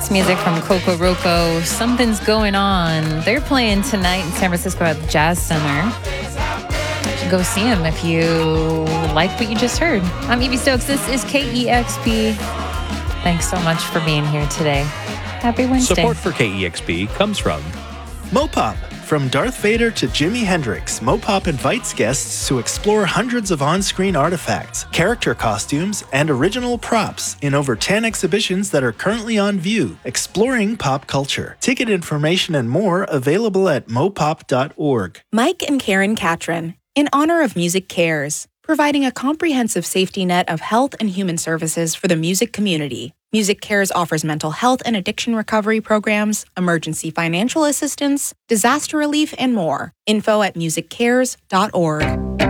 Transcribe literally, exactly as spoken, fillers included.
That's music from Coco Roco. Something's Going On. They're playing tonight in San Francisco at the Jazz Center. Go see them if you like what you just heard. I'm Evie Stokes. This is K E X P. Thanks so much for being here today. Happy Wednesday. Support for K E X P comes from Mopop. From Darth Vader to Jimi Hendrix, Mopop invites guests to explore hundreds of on-screen artifacts, character costumes, and original props in over ten exhibitions that are currently on view, exploring pop culture. Ticket information and more available at mopop dot org. Mike and Karen Catron, in honor of Music Cares, providing a comprehensive safety net of health and human services for the music community. Music Cares offers mental health and addiction recovery programs, emergency financial assistance, disaster relief, and more. Info at music cares dot org.